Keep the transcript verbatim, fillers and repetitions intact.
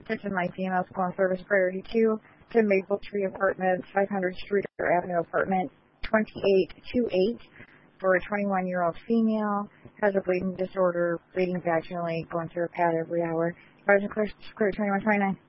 Attention my females, call on service priority two to Maple Tree Apartments, five hundred Streeter Avenue, apartment twenty-eight twenty-eight, for a twenty-one-year-old female, has a bleeding disorder, bleeding vaginally, going through a pad every hour. Advisor clear, clear twenty-one twenty-nine.